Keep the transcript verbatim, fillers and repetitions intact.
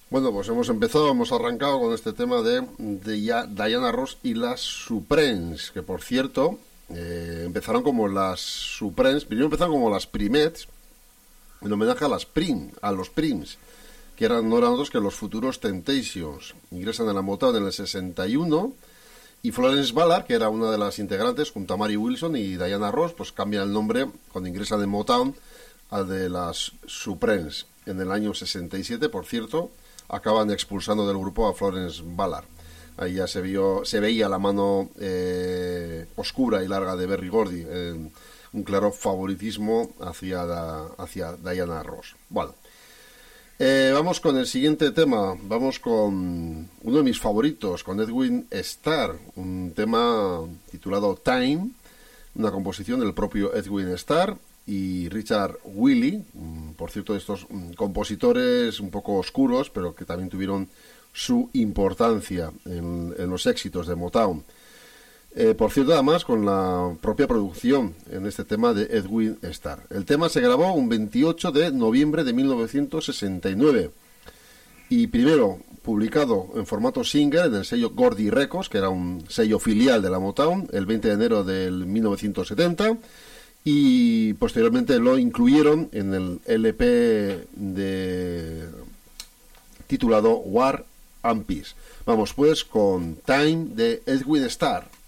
Bueno, pues hemos empezado, hemos arrancado con este tema de, de ya, Diana Ross y las Supremes, que por cierto, eh, empezaron como las Supremes, primero empezaron como las Primettes, en homenaje a las Prim, a los Prims, que eran, no eran otros que los futuros Temptations. Ingresan en la Motown en el sesenta y uno, y Florence Ballard, que era una de las integrantes, junto a Mary Wilson y Diana Ross, pues cambia el nombre cuando ingresan en Motown al de las Supremes. En el año sesenta y siete, por cierto, acaban expulsando del grupo a Florence Ballard. Ahí ya se vio, se veía la mano eh, oscura y larga de Berry Gordy, eh, un claro favoritismo hacia, la, hacia Diana Ross. Bueno, eh, vamos con el siguiente tema, vamos con uno de mis favoritos, con Edwin Starr, un tema titulado Time, una composición del propio Edwin Starr y Richard Willey, por cierto, de estos compositores un poco oscuros, pero que también tuvieron su importancia en, en los éxitos de Motown. Eh, por cierto, además, con la propia producción en este tema de Edwin Starr. El tema se grabó un veintiocho de noviembre de mil novecientos sesenta y nueve y primero publicado en formato single en el sello Gordy Records, que era un sello filial de la Motown, el veinte de enero del mil novecientos setenta, y posteriormente lo incluyeron en el L P de titulado War and Peace. Vamos pues con Time de Edwin Starr.